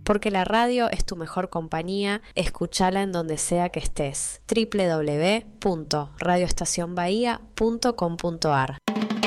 porque la radio es tu mejor compañía, escúchala en donde sea que estés. www.radioestacionbahía.com.ar